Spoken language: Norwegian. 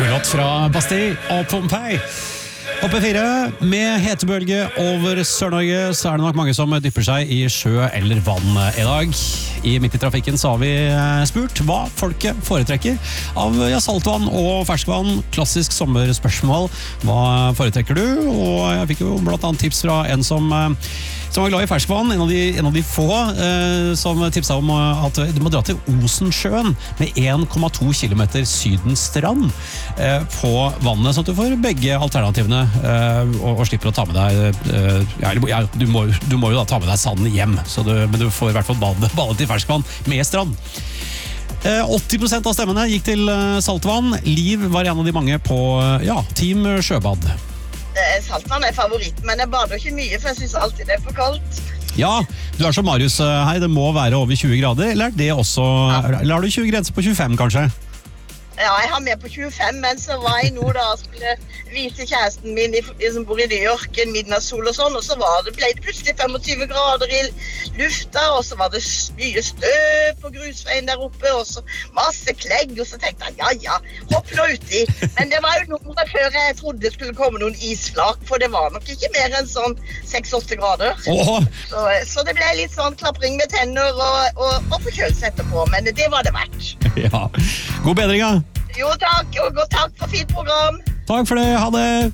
Kulott fra Bastille og Pompeii. Oppe 4, med hetebølge over Sør-Norge, så det nok mange som dypper seg i sjø eller vann i dag. I Midt i trafikken så har vi spurt hva folket foretrekker av saltvann og ferskvann. Klassisk sommerspørsmål. Hva foretrekker du? Og jeg fikk jo blant annet tips fra en som var glad i ferskvann, en av de få som tipset om at du må dra til Osensjøen med 1,2 kilometer sydens strand på vannet, sånn at du får begge alternativene og slipper å ta med deg du må jo da ta med deg sanden hjem, men du får i hvert fall badet til ferskvann med strand. 80% av stemmene gikk til saltvann. Liv var en av de mange på Team Sjøbad. Saltvann favoritt, men jeg bader ikke mye, for jeg synes alltid det for kaldt. Ja, du som Marius her, det må være over 20 grader, eller det også, eller har du 20 grenser på 25 kanskje? Ja, jeg har med på 25, men så var jeg nå da skulle vise kjæresten min som bor i New York, en midnattssol og sånn, og så ble det plutselig 25 grader i lufta, og så var det mye støv på grusveien der oppe, og så masse klegg, og så tenkte jeg, ja, hopp nå uti. Men det var jo noe før jeg trodde det skulle komme noen isflak, for det var nok ikke mer enn sånn 6-8 grader. Så det ble litt sånn klapring med tenner og forkjølelse etterpå, men det var det verdt. Ja, god bedring, ja. Jo, takk, og takk for fint program. Takk for det, ha det.